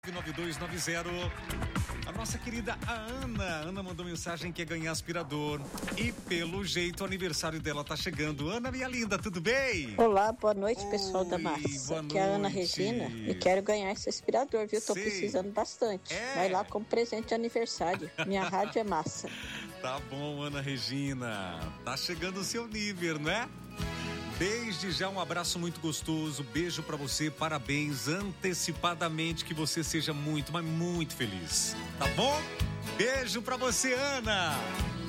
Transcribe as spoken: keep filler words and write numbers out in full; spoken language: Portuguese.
nove dois nove zero. A nossa querida Ana, Ana mandou mensagem que quer ganhar aspirador e pelo jeito o aniversário dela tá chegando. Ana, minha linda, tudo bem? Olá, boa noite, pessoal Oi, da massa. boa Aqui é a Ana noite. Regina e quero ganhar esse aspirador, viu? Tô Sei. precisando bastante. É. Vai lá como presente de aniversário. Minha rádio é massa. Tá bom, Ana Regina. Tá chegando o seu nível, né? Desde já um abraço muito gostoso, beijo pra você, parabéns antecipadamente, que você seja muito, mas muito feliz, tá bom? Beijo pra você, Ana.